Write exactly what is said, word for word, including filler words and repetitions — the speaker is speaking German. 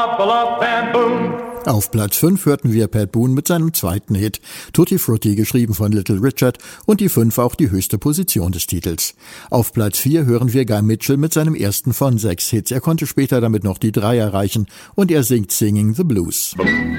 Auf Platz fünf hörten wir Pat Boone mit seinem zweiten Hit, Tutti Frutti, geschrieben von Little Richard, und die fünf auch die höchste Position des Titels. Auf Platz vier hören wir Guy Mitchell mit seinem ersten von sechs Hits. Er konnte später damit noch die drei erreichen und er singt Singing the Blues.